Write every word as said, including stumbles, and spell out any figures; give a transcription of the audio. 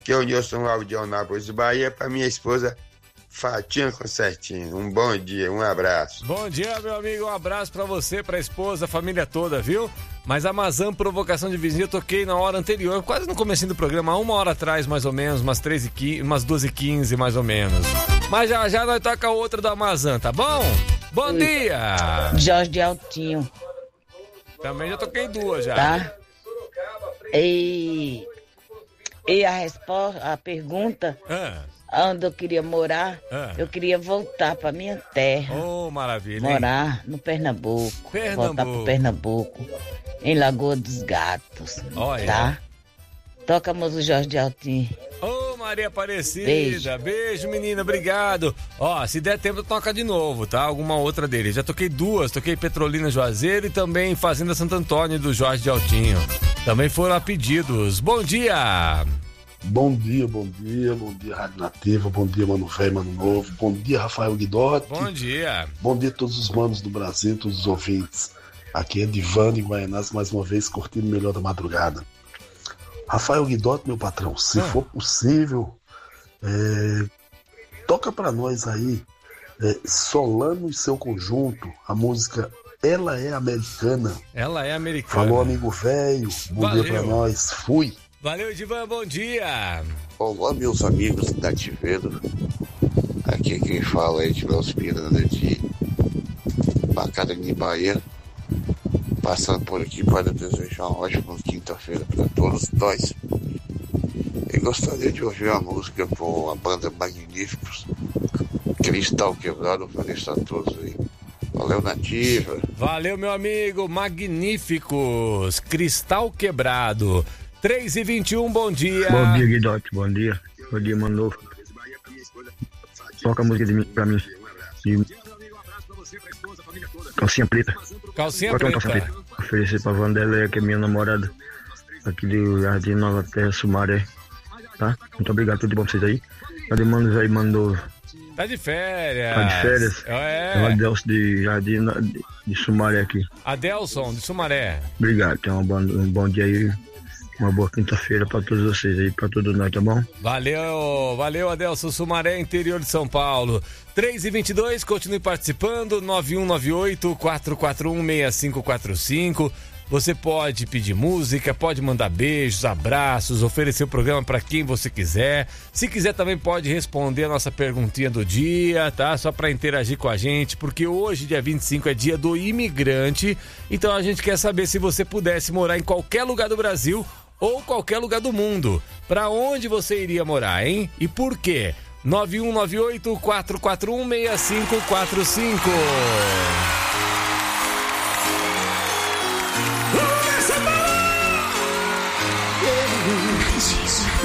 que eu Nilson Audionápolis, Bahia, para minha esposa Fatinha Concertino. Um bom dia, um abraço. Bom dia, meu amigo, um abraço pra você, pra esposa, a família toda, viu? Mas a Mazam Provocação de Vizinho eu toquei na hora anterior, quase no comecinho do programa, uma hora atrás mais ou menos, umas, treze e quinze, umas doze e quinze mais ou menos. Mas já já nós toca outra da Mazam, tá bom? Bom dia! Jorge de Altinho. Também já toquei duas já. Tá? E, e a resposta, a pergunta... Ah. Onde eu queria morar, ah. eu queria voltar para minha terra. Oh, maravilha. Morar hein? no Pernambuco. Pernambuco. Voltar para Pernambuco, em Lagoa dos Gatos. Olha. Tá? Toca a música Jorge de Altinho. Ô, oh, Maria Aparecida. Beijo. Beijo, menina. Obrigado. Ó, se der tempo, toca de novo, tá? Alguma outra dele. Já toquei duas. Toquei Petrolina Juazeiro e também Fazenda Santo Antônio, do Jorge de Altinho. Também foram a pedidos. Bom dia. Bom dia, bom dia, bom dia Rádio Nativa, bom dia Mano Velho, Mano Novo, bom dia Rafael Guidotti. Bom dia. Bom dia a todos os manos do Brasil, todos os ouvintes. Aqui é Divano em Guaianás, mais uma vez curtindo o melhor da madrugada. Rafael Guidotti, meu patrão, se ah. for possível, é, toca pra nós aí é, Solano e seu conjunto, a música Ela é Americana. Ela é Americana. Falou, amigo velho, bom Valeu. dia pra nós, fui. Valeu, Divan, bom dia. Olá, meus amigos da Ativeiro. Aqui quem fala é Edilão Miranda de Pacarani, Bahia. Passando por aqui para desejar uma ótima quinta-feira para todos nós. Eu gostaria de ouvir a música com a banda Magníficos, Cristal Quebrado. Ofereço a todos aí. Valeu, Nativa. Valeu, meu amigo. Magníficos, Cristal Quebrado. três e vinte e um, bom dia. Bom dia, Guidotti, bom dia. Bom dia, Mano Novo. Toca a música de mim, pra mim. De... Calcinha preta. Calcinha Toca preta. Calcinha preta. Oferecer pra Vandeléia, que é minha namorada. Aqui do Jardim Nova Terra, Sumaré. Tá? Muito obrigado, tudo de bom pra vocês aí. Cadê Mano Velho, Mano Novo? Tá de férias. Tá de férias? É. É o Adelson de Jardim de, de Sumaré aqui. Adelson, de Sumaré. Obrigado, tenha um bom, um bom dia aí. Uma boa quinta-feira pra todos vocês aí, pra todos nós, tá bom? Valeu, valeu, Adelson, Sumaré, interior de São Paulo. três e vinte e dois, continue participando, nove um nove oito, quatro quatro um, seis cinco quatro cinco. Você pode pedir música, pode mandar beijos, abraços, oferecer o programa para quem você quiser. Se quiser também pode responder a nossa perguntinha do dia, tá? Só para interagir com a gente, porque hoje, dia vinte e cinco, é dia do imigrante. Então a gente quer saber se você pudesse morar em qualquer lugar do Brasil ou qualquer lugar do mundo. Para onde você iria morar, hein? E por quê? nove um nove oito, quatro quatro um, seis cinco quatro cinco.